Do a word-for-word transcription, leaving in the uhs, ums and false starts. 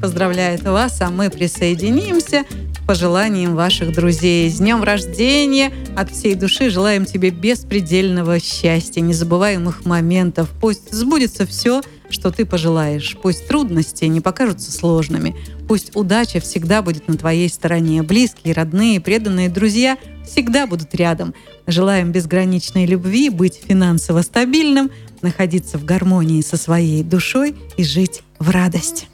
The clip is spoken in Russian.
поздравляет вас, а мы присоединимся к пожеланиям ваших друзей. С днем рождения! От всей души желаем тебе беспредельного счастья, незабываемых моментов. Пусть сбудется все, что ты пожелаешь. Пусть трудности не покажутся сложными. Пусть удача всегда будет на твоей стороне. Близкие, родные, преданные друзья всегда будут рядом. Желаем безграничной любви, быть финансово стабильным, находиться в гармонии со своей душой и жить в радости.